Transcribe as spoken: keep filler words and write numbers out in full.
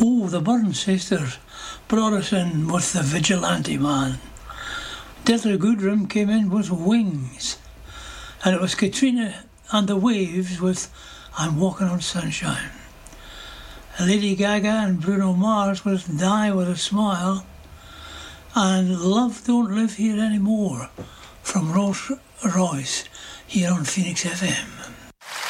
Oh, the Burns sisters brought us in with the Vigilante Man. Deirdre Goodrem came in with Wings. And it was Katrina and the Waves with I'm Walking on Sunshine. Lady Gaga and Bruno Mars with Die With a Smile. And Love Don't Live Here Anymore from Rolls Royce here on Phoenix F M.